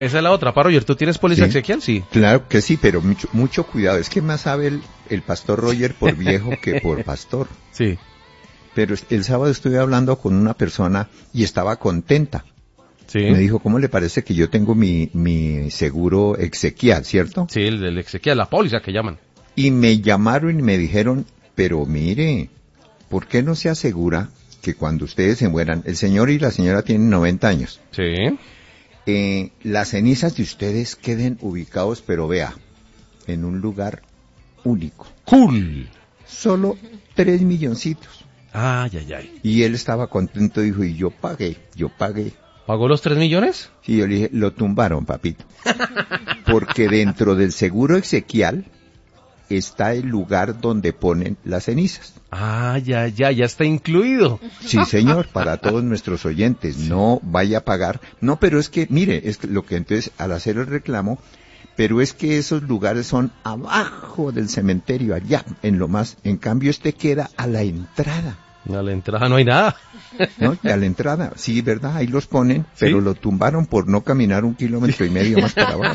Esa es la otra, Roger. ¿Tú tienes póliza exequial? Sí. Claro que sí, pero mucho cuidado. Es que más sabe el pastor Roger por viejo que por pastor. Sí. Pero el sábado estuve hablando con una persona y estaba contenta. Sí. Me dijo, ¿cómo le parece que yo tengo mi seguro exequial, cierto? Sí, el exequial, la póliza que llaman. Y me llamaron y me dijeron, pero mire, ¿por qué no se asegura que cuando ustedes se mueran, el señor y la señora tienen 90 años, Sí. Las cenizas de ustedes queden ubicados, pero vea, en un lugar único? Cool. Solo 3 milloncitos. Ay, ay, ay. Y él estaba contento, dijo, y yo pagué. ¿Pagó los 3 millones? Sí, yo le dije, lo tumbaron, papito. Porque dentro del seguro exequial está el lugar donde ponen las cenizas. Ah, ya está incluido. Sí, señor, para todos nuestros oyentes, no vaya a pagar. No, pero es que, mire, es que lo que entonces, al hacer el reclamo, pero es que esos lugares son abajo del cementerio, allá, en cambio este queda a la entrada. A la entrada no hay nada. ¿No? A la entrada, sí, ¿verdad? Ahí los ponen, pero ¿Sí? lo tumbaron por no caminar 1,5 kilómetros más para abajo.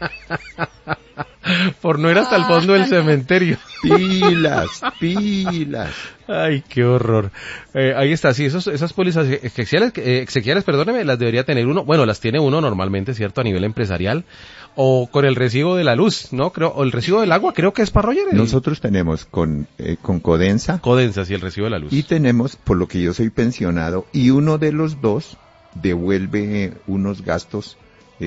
Por no ir hasta el fondo del cementerio. Pilas. Ay, qué horror. Ahí está, sí, esas pólizas exequiales, perdóneme, las debería tener uno. Bueno, las tiene uno normalmente, ¿cierto? A nivel empresarial. O con el recibo de la luz, ¿no? O el recibo del agua, creo que es para Roger. Nosotros tenemos con Codensa. Codensa, sí, el recibo de la luz. Y tenemos, por lo que yo soy pensionado, y uno de los dos devuelve unos gastos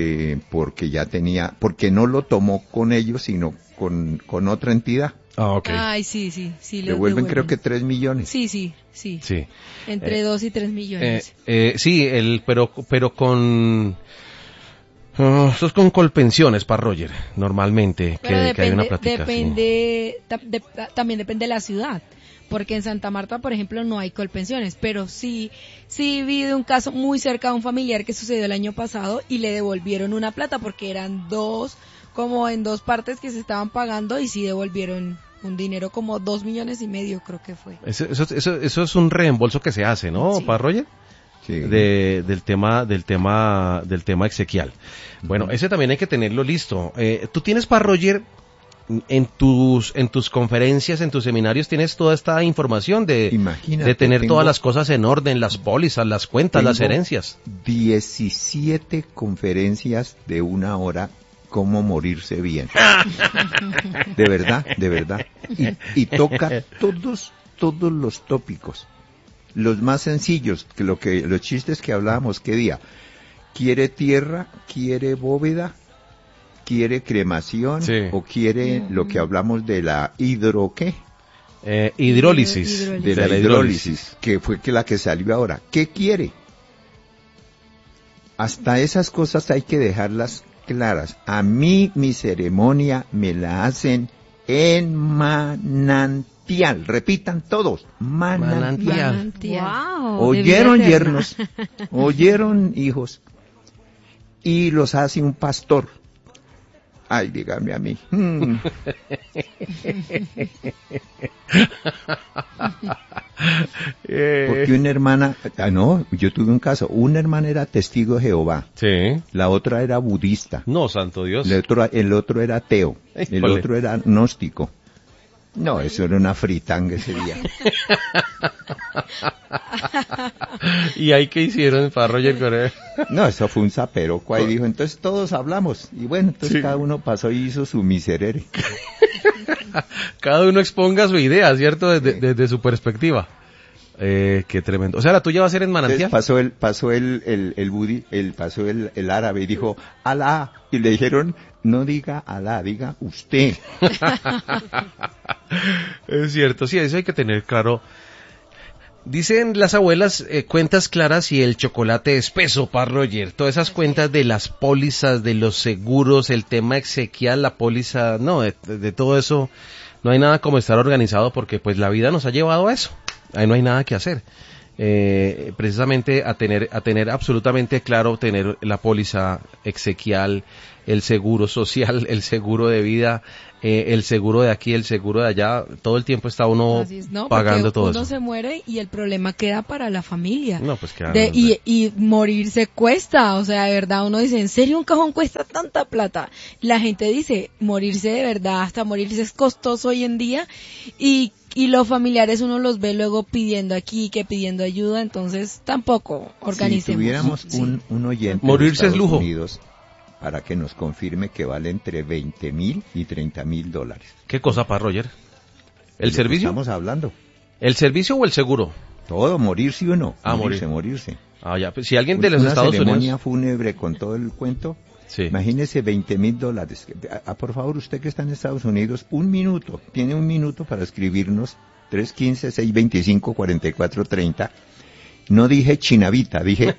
porque no lo tomó con ellos, sino con otra entidad. Ah, ok. Ay, sí. Devuelven creo que 3 millones. Sí. Entre 2 y 3 millones. Sí, pero con... eso es con colpensiones para Roger, normalmente, que hay una plática. También depende de la ciudad. Porque en Santa Marta, por ejemplo, no hay colpensiones, pero sí vi de un caso muy cerca de un familiar que sucedió el año pasado y le devolvieron una plata porque eran como en dos partes que se estaban pagando y sí devolvieron un dinero como 2,5 millones, creo que fue. Eso es un reembolso que se hace, ¿no, Sí. para Roger? Sí. Del tema exequial. Bueno, ese también hay que tenerlo listo. Tú tienes para Roger en tus conferencias, en tus seminarios, tienes toda esta información de tener todas las cosas en orden, las pólizas, las cuentas, las herencias. 17 conferencias de 1 hora, cómo morirse bien. De verdad. Y toca todos los tópicos. Los más sencillos, los chistes que hablábamos, ¿qué día? ¿Quiere tierra? ¿Quiere bóveda? ¿Quiere cremación? Sí. ¿O quiere lo que hablamos de la hidrólisis? Hidrólisis. De la hidrólisis, que fue la que salió ahora. ¿Qué quiere? Hasta esas cosas hay que dejarlas claras. A mí mi ceremonia me la hacen en manantial. Repitan todos, manantial. Wow, Oyeron yernos, oyeron hijos, y los hace un pastor. Ay, dígame a mí. Porque una hermana, yo tuve un caso, una hermana era testigo de Jehová, Sí. la otra era budista, No, santo Dios. el otro era ateo, el Híjole. otro era gnóstico. No, eso era una fritanga ese día. ¿Y ahí qué hicieron para Roger Correa? No, eso fue un zaperoco ahí, dijo, entonces todos hablamos, y bueno, entonces Sí. cada uno pasó y hizo su miserere. Cada uno exponga su idea, ¿cierto? Desde su perspectiva. Qué tremendo. O sea, la tuya va a ser en Entonces manantial. pasó el árabe y dijo, Alá, y le dijeron, no diga Alá, diga usted. Es cierto, sí, eso hay que tener claro. Dicen las abuelas, cuentas claras y el chocolate espeso para Roger. Todas esas cuentas de las pólizas, de los seguros, el tema exequial, la póliza, no, de todo eso, no hay nada como estar organizado porque pues la vida nos ha llevado a eso. Ahí no hay nada que hacer. precisamente a tener absolutamente claro, tener la póliza exequial, el seguro social, el seguro de vida, el seguro de aquí, el seguro de allá, todo el tiempo está uno pagando todo eso. Uno se muere y el problema queda para la familia. No, pues queda. Y morirse cuesta, o sea, de verdad uno dice, ¿en serio un cajón cuesta tanta plata? La gente dice, morirse de verdad, hasta morirse es costoso hoy en día, y los familiares uno los ve luego pidiendo aquí, que pidiendo ayuda, entonces tampoco organicemos. Si tuviéramos un oyente morirse de es lujo. Unidos, para que nos confirme que vale entre $20,000 y $30,000. ¿Qué cosa, pa, Roger? ¿El servicio? Estamos hablando. ¿El servicio o el seguro? Todo, morirse uno. Morirse. Morirse. Ah, ya. Si alguien de los Estados Unidos. Una ceremonia fúnebre con todo el cuento. Sí. Imagínese $20,000. Por favor, usted que está en Estados Unidos, tiene un minuto para escribirnos 315-625-4430. No dije chinavita, dije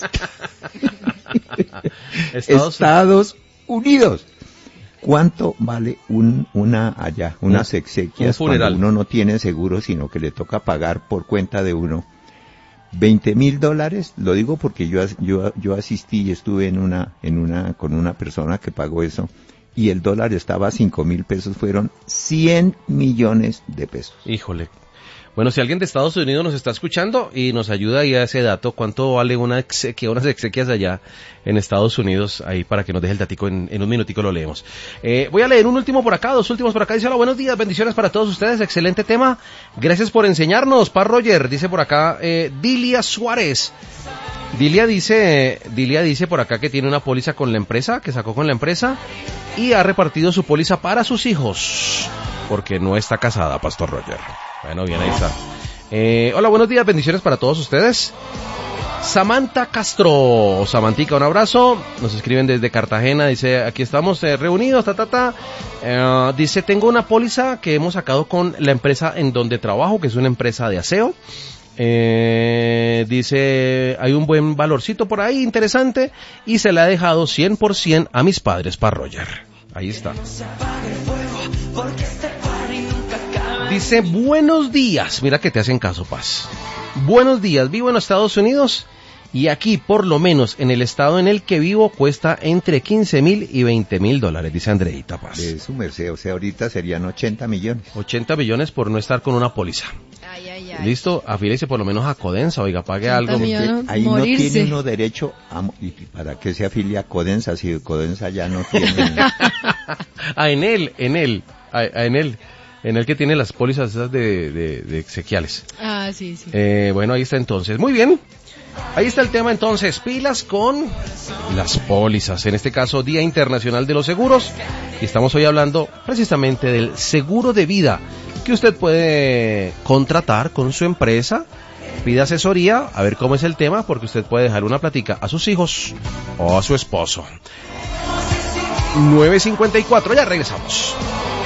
Estados Unidos. ¿Cuánto vale unas exequias cuando uno no tiene seguro, sino que le toca pagar por cuenta de uno? $20,000, lo digo porque yo asistí y estuve con una persona que pagó eso, y el dólar estaba a 5,000 pesos, fueron 100 millones de pesos. Híjole. Bueno, si alguien de Estados Unidos nos está escuchando y nos ayuda ahí a ese dato, ¿cuánto vale unas exequias allá en Estados Unidos? Ahí para que nos deje el datico, en un minutico lo leemos. Voy a leer un último por acá, dos últimos por acá. Dice, hola, buenos días, bendiciones para todos ustedes, excelente tema. Gracias por enseñarnos, Pa Roger, dice por acá, Dilia Suárez. Dilia dice por acá que tiene una póliza con la empresa, que sacó con la empresa, y ha repartido su póliza para sus hijos, porque no está casada, Pastor Roger. Bueno, bien, ahí está. Hola, buenos días, bendiciones para todos ustedes. Samantha Castro, Samantica, un abrazo. Nos escriben desde Cartagena, dice, aquí estamos reunidos, dice, tengo una póliza que hemos sacado con la empresa en donde trabajo, que es una empresa de aseo. Dice, hay un buen valorcito por ahí, interesante, y se la he dejado 100% a mis padres, Pa Roger. Ahí está. Dice, buenos días, mira que te hacen caso, Paz. Buenos días, vivo en Estados Unidos y aquí, por lo menos en el estado en el que vivo, cuesta entre $15,000 y $20,000, dice Andreita Paz. De su merced, o sea, ahorita serían 80 millones. 80 millones por no estar con una póliza. Ay. Listo, afílese por lo menos a Codensa, oiga, pague algo. Ahí morirse. No tiene uno derecho ¿y para qué se afilia a Codensa si Codensa ya no tiene? En el que tiene las pólizas esas de exequiales. Ah, sí. Bueno, ahí está entonces. Muy bien. Ahí está el tema entonces. Pilas con las pólizas. En este caso, Día Internacional de los Seguros. Y estamos hoy hablando precisamente del seguro de vida que usted puede contratar con su empresa. Pida asesoría, a ver cómo es el tema, porque usted puede dejar una plática a sus hijos o a su esposo. 9:54, ya regresamos.